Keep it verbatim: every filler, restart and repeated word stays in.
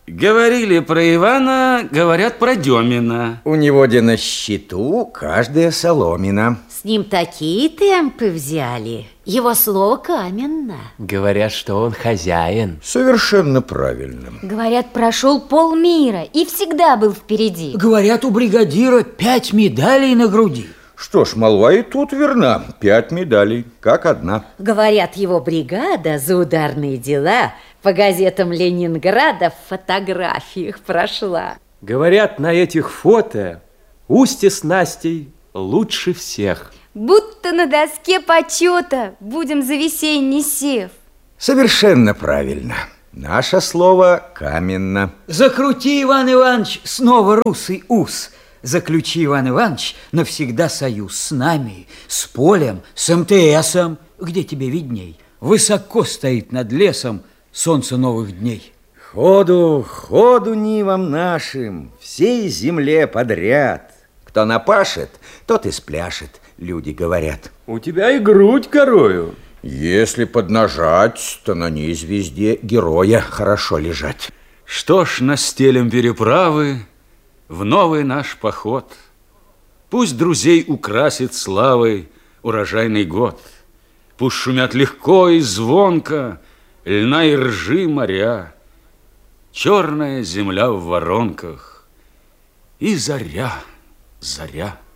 Говорили про Ивана, говорят про Демина. У него де на счету каждая соломина. С ним такие темпы взяли. Его слово каменно. Говорят, что он хозяин. Совершенно правильно. Говорят, прошел полмира и всегда был впереди. Говорят, у бригадира пять медалей на груди. Что ж, молва и тут верна. Пять медалей, как одна. Говорят, его бригада за ударные дела по газетам Ленинграда в фотографиях прошла. Говорят, на этих фото Устья с Настей лучше всех. Будто на доске почета будем за весенний сев. Совершенно правильно. Наше слово каменно. Закрути, Иван Иванович, снова русый ус. Заключи, Иван Иванович, навсегда союз с нами, с полем, с эм тэ эсом. Где тебе видней? Высоко стоит над лесом солнце новых дней. Ходу, ходу нивам нашим, всей земле подряд. Кто напашет, тот и спляшет, люди говорят. У тебя и грудь горою. Если поднажать, то на ней звезде героя хорошо лежать. Что ж, настелим переправы в новый наш поход. Пусть друзей украсит славой урожайный год. Пусть шумят легко и звонко льна и ржи моря, черная земля в воронках и заря, заря.